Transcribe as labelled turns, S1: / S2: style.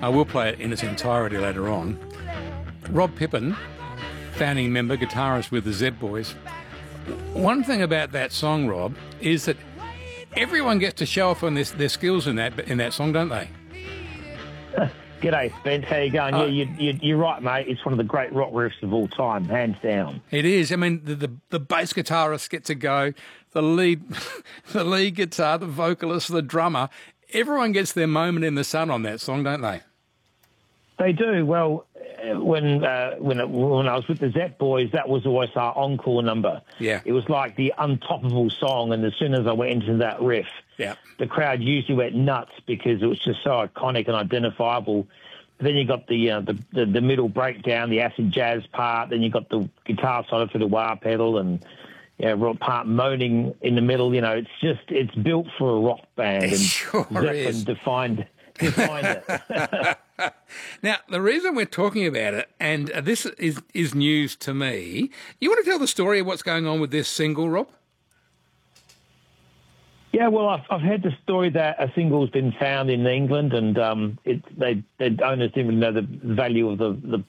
S1: I will play it in its entirety later on. Rob Pippin, founding member, guitarist with the Zeb Boys. One thing about that song, Rob, is that everyone gets to show off on their skills in that song, don't they?
S2: G'day, Spence. How you going? You're right, mate. It's one of the great rock riffs of all time, hands down.
S1: It is. I mean, the bass guitarist gets a go, the lead guitar, the vocalist, the drummer. Everyone gets their moment in the sun on that song, don't they?
S2: They do. Well, when I was with the Zep Boys, that was always our encore number.
S1: Yeah.
S2: It was like the untoppable song, and as soon as I went into that riff, the crowd usually went nuts because it was just so iconic and identifiable. Then you got the middle breakdown, the acid jazz part. Then you got the guitar solo for the wah pedal and rock part moaning in the middle. It's built for a rock band.
S1: It
S2: and
S1: sure is.
S2: Defined it.
S1: Now, the reason we're talking about it, and this is news to me, you want to tell the story of what's going on with this single, Rob?
S2: Yeah, well, I've heard the story that a single's been found in England, and the owners didn't really know the value of the